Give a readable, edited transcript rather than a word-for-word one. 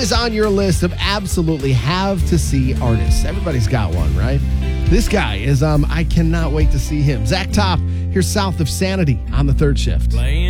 is on your list of absolutely have to see artists? Everybody's got one, right? This guy is, I cannot wait to see him. Zach Top, here south of Sanity on the third shift. Playing